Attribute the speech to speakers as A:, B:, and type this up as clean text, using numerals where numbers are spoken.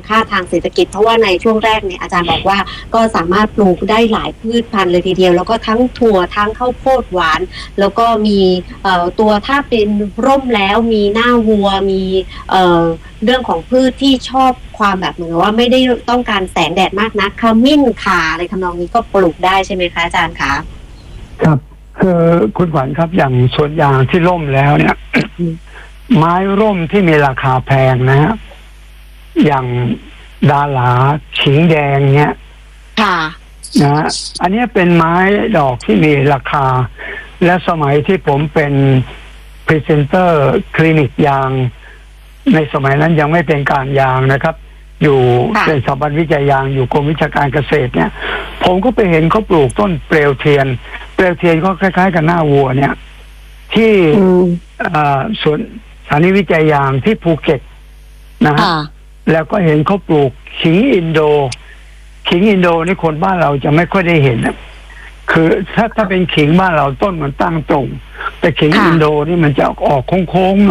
A: ค่าทางเศรษฐกิจเพราะว่าในช่วงแรกเนี่ยอาจารย์บอกว่าก็สามารถปลูกได้หลายพืชพันธุ์เลยทีเดียวแล้วก็ทั้งถั่วทั้งข้าวโพดหวานแล้วก็มีตัวถ้าเป็นร่มแล้วมีหน้าวัวมีเรื่องของพืชที่ชอบความแบบเหมือนว่าไม่ได้ต้องการแสงแดดมากนักขมิ้นข่าอะไรทำนองนี้ก็ปลูกได้ใช่ไหมคะอาจารย์คะ
B: ครับคือคุณขวัญครับอย่างสวนยางที่ร่มแล้วเนี่ย ไม้ร่มที่มีราคาแพงนะฮะอย่างดาหลาขิงแดงเนี่ย
A: ค่ะ
B: นะฮะอันนี้เป็นไม้ดอกที่มีราคาและสมัยที่ผมเป็นพรีเซนเตอร์คลินิกยางในสมัยนั้นยังไม่เป็นการยางนะครับอยู่เป็นสถาบันวิจัยยางอยู่กรมวิชาการเกษตรเนี่ยผมก็ไปเห็นเขาปลูกต้นเปลวเทียนก็คล้ายๆกับหน้าวัวเนี่ยที่สวนสถานีวิจัยยางที่ภูเก็ตนะฮะแล้วก็เห็นเขาปลูกขิงอินโดนี่คนบ้านเราจะไม่ค่อยได้เห็นนะคือถ้าเป็นขิงบ้านเราต้นมันตั้งตรงแต่ขิงอินโดนี่มันจะออกโค้งๆ